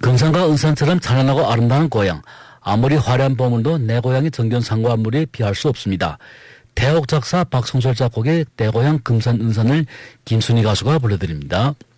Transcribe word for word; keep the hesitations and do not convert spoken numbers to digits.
금산과 은산처럼 찬란하고 아름다운 고향. 아무리 화려한 보물도 내 고향의 정겨운 상과 안물에 비할 수 없습니다. 대옥 작사 박성철 작곡의 내 고향 금산 은산을 김순희 가수가 불러드립니다.